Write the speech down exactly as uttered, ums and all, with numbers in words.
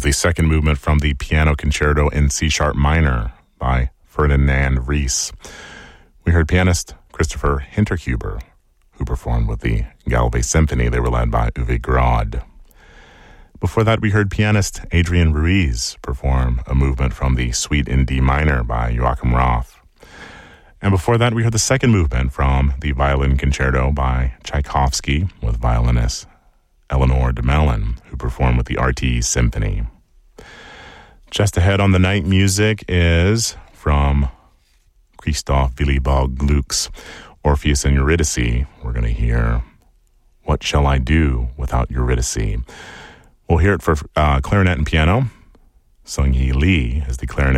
was the second movement from the Piano Concerto in C-sharp minor by Ferdinand Ries. We heard pianist Christopher Hinterhuber, who performed with the Galway Symphony. They were led by Uwe Grod. Before that, we heard pianist Adrian Ruiz perform a movement from the Suite in D minor by Joachim Roth. And before that, we heard the second movement from the Violin Concerto by Tchaikovsky with violinist Eleanor de Melin, who performed with the R T E Symphony. Just ahead on the night music is from Christoph Willibald Gluck's Orpheus and Eurydice. We're going to hear What Shall I Do Without Eurydice? We'll hear it for uh, clarinet and piano. Sung Hee Lee is the clarinet